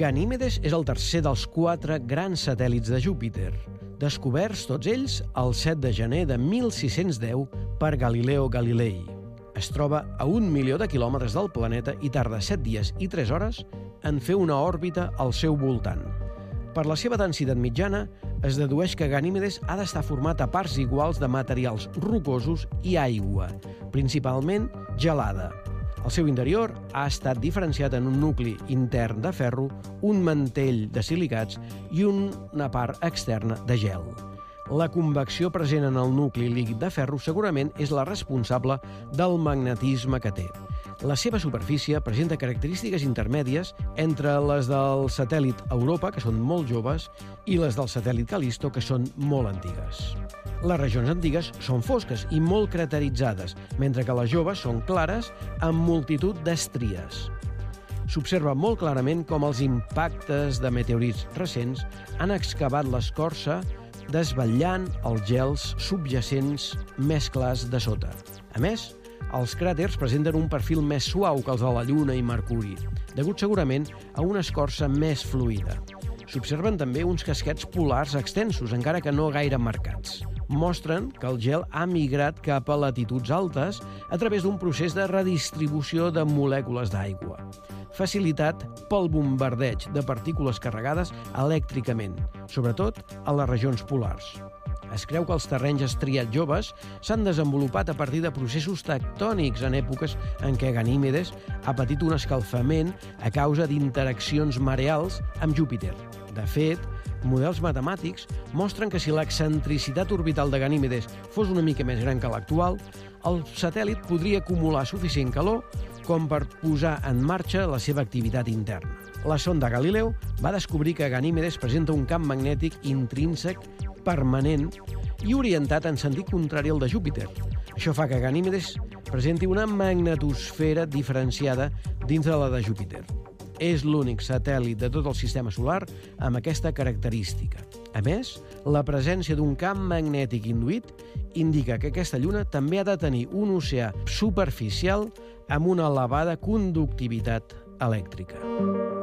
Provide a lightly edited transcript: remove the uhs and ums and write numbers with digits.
Ganímedes és el tercer dels 4 grans satèl·lits de Júpiter, descoberts tots ells el 7 de gener de 1610 per Galileo Galilei. Es troba a 1 milió de quilòmetres del planeta i tarda 7 dies i 3 hores en fer una òrbita al seu voltant. Per la seva densitat mitjana, es dedueix que Ganímedes ha d'estar format a parts iguals de materials rocosos i aigua, principalment gelada. El seu interior ha estat diferenciat en un nucli intern de ferro, un mantell de silicats i una part externa de gel. La convecció present en el nucli líquid de ferro segurament és la responsable del magnetisme que té. La seva superfície presenta característiques intermèdies entre les del satèl·lit Europa, que són molt joves, i les del satèl·lit Cal·listo, que són molt antigues. Les regions antigues són fosques i molt crateritzades, mentre que les joves són clares amb multitud d'estries. S'observa molt clarament com els impactes de meteorits recents han excavat l'escorça, desvetllant els gels subjacents més clars de sota. A més, els cràters presenten un perfil més suau que els de la Lluna i Mercuri, degut segurament a una escorça més fluida. S'observen també uns casquets polars extensos, encara que no gaire marcats. Mostren que el gel ha migrat cap a latituds altes a través d'un procés de redistribució de molècules d'aigua, facilitat pel bombardeig de partícules carregades elèctricament, sobretot a les regions polars. Es creu que els terrenys estriats joves s'han desenvolupat a partir de processos tectònics en èpoques en què Ganímedes ha patit un escalfament a causa d'interaccions mareals amb Júpiter. De fet, models matemàtics mostren que si l'excentricitat orbital de Ganímedes fos una mica més gran que l'actual, el satèl·lit podria acumular suficient calor com per posar en marxa la seva activitat interna. La sonda Galileu va descobrir que Ganímedes presenta un camp magnètic intrínsec permanent i orientat en sentit contrari al de Júpiter. Això fa que Ganímedes presenti una magnetosfera diferenciada dins de la de Júpiter. És l'únic satèl·lit de tot el sistema solar amb aquesta característica. A més, la presència d'un camp magnètic induït indica que aquesta lluna també ha de tenir un oceà superficial amb una elevada conductivitat elèctrica.